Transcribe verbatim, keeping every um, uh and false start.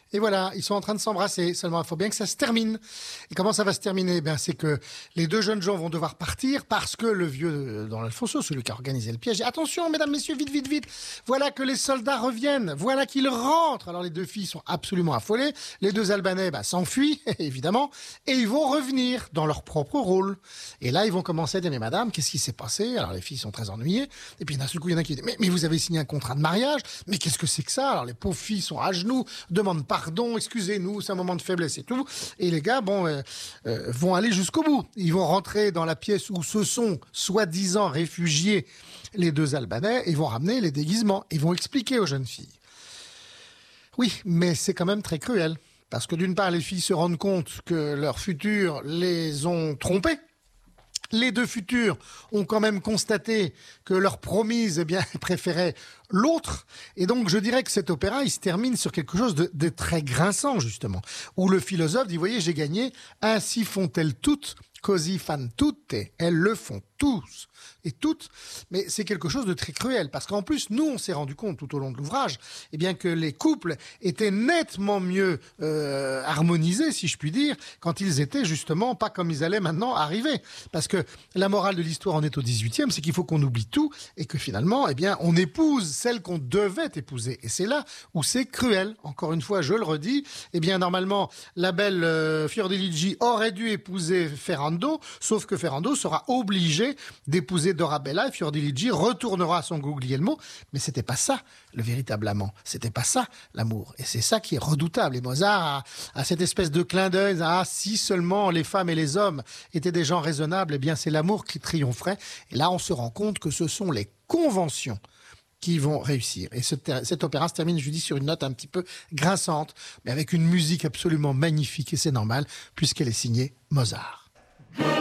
Et voilà, ils sont en train de s'embrasser. Seulement, il faut bien que ça se termine. Et comment ça va se terminer? Ben, c'est que les deux jeunes gens vont devoir partir parce que le vieux Don Alfonso, celui qui a organisé le piège, dit attention, mesdames, messieurs, vite, vite, vite. Voilà que les soldats reviennent. Voilà qu'ils rentrent. Alors, les deux filles sont absolument affolées. Les deux Albanais, ben, s'enfuient, évidemment. Et ils vont revenir dans leur propre rôle. Et là, ils vont commencer à dire, mais madame, qu'est-ce qui s'est passé? Alors, les filles sont très ennuyées. Et puis, d'un seul coup, il y en a qui disent, mais, mais vous avez signé un contrat de mariage. Mais qu'est-ce que c'est que ça? Alors, les pauvres filles sont à genoux, demandent pardon, excusez-nous, c'est un moment de faiblesse et tout. Et les gars, bon, euh, euh, vont aller jusqu'au bout. Ils vont rentrer dans la pièce où se sont soi-disant réfugiés les deux Albanais et vont ramener les déguisements. Ils vont expliquer aux jeunes filles. Oui, mais c'est quand même très cruel. Parce que d'une part, les filles se rendent compte que leurs futurs les ont trompés. Les deux futurs ont quand même constaté que leur promise, eh bien, préférait l'autre. Et donc, je dirais que cet opéra, il se termine sur quelque chose de, de très grinçant, justement. Où le philosophe dit, voyez, j'ai gagné, ainsi font-elles toutes, così fan tutte, elles le font tous et toutes, mais c'est quelque chose de très cruel, parce qu'en plus, nous, on s'est rendu compte tout au long de l'ouvrage, eh bien que les couples étaient nettement mieux euh, harmonisés, si je puis dire, quand ils étaient justement pas comme ils allaient maintenant arriver. Parce que la morale de l'histoire en est au dix-huitième, c'est qu'il faut qu'on oublie tout, et que finalement, eh bien, on épouse celle qu'on devait épouser. Et c'est là où c'est cruel. Encore une fois, je le redis, eh bien, normalement, la belle euh, Fiordiligi aurait dû épouser Ferrando, sauf que Ferrando sera obligé d'épouser Dorabella et Fiordiligi retournera à son Guglielmo. Mais c'était pas ça, le véritable amant. C'était pas ça, l'amour. Et c'est ça qui est redoutable. Et Mozart a, a cette espèce de clin d'œil. Ah, si seulement les femmes et les hommes étaient des gens raisonnables, eh bien, c'est l'amour qui triompherait. Et là, on se rend compte que ce sont les conventions qui vont réussir. Et ce, cet opéra se termine, je dis, sur une note un petit peu grinçante, mais avec une musique absolument magnifique. Et c'est normal, puisqu'elle est signée Mozart.